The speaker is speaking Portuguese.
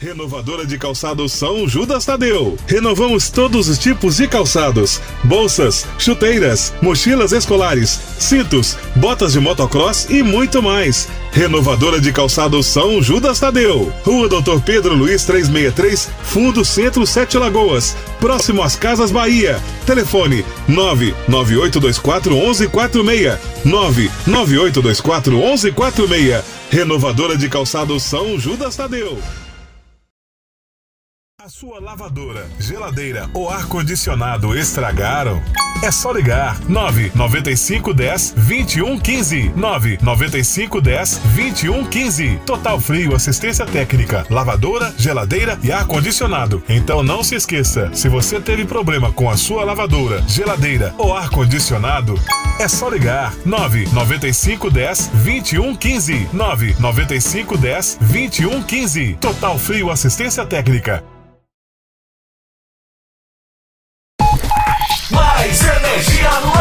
Renovadora de calçados São Judas Tadeu. Renovamos todos os tipos de calçados: bolsas, chuteiras, mochilas escolares, cintos, botas de motocross e muito mais. Renovadora de calçados São Judas Tadeu. Rua Dr. Pedro Luiz 363, Fundo Centro 7 Lagoas, próximo às Casas Bahia. Telefone 998241146. 998241146. Renovadora de calçados São Judas Tadeu. A sua lavadora, geladeira ou ar-condicionado estragaram? É só ligar 99510 2115. 99510 2115. Total Frio Assistência Técnica, lavadora, geladeira e ar-condicionado. Então não se esqueça, se você teve problema com a sua lavadora, geladeira ou ar-condicionado, é só ligar 99510 2115. 99510 2115. Total Frio Assistência Técnica. Mais energia no